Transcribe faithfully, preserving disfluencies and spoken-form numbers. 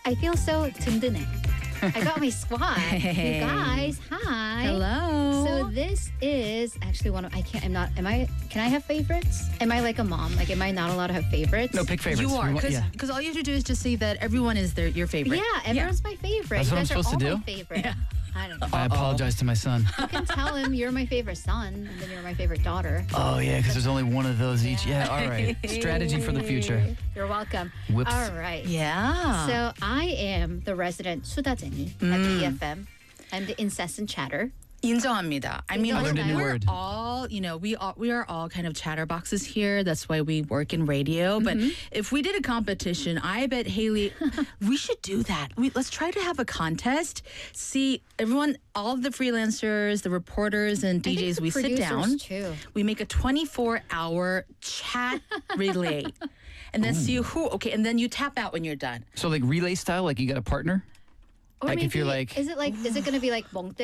I feel so 든든해. I got my squad. You guys, hi. Hello. So this is actually one of I can't. I'm not. Am I? Can I have favorites? Am I like a mom? Like, am I not allowed to have favorites? No, pick favorites. You are, We want- because yeah. all you have to do is just say that everyone is their your favorite. Yeah, everyone's my favorite. That's you what I'm guys are supposed to all do? my favorite. I don't know. I apologize to my son. You can tell him you're my favorite son, and then you're my favorite daughter. Oh, yeah, because there's only one of those each. Yeah, all right. Strategy for the future. You're welcome. Whoops. All right. Yeah. So I am the resident 수다 Jenny at the E F M. I'm the incessant chatter. 인정합니다. I mean, I learned a new we're word. all, you know, we are we are all kind of chatterboxes here. That's why we work in radio. But if we did a competition, I bet Haley, we should do that. We let's try to have a contest. See, everyone, all of the freelancers, the reporters, and D I think Js, the we sit producers, down. too. We make a twenty-four hour chat relay, and then see who. Okay, and then you tap out when you're done. So, like relay style, like you got a partner? Or Like, maybe, if you're like- is it like, is it going to be like 멍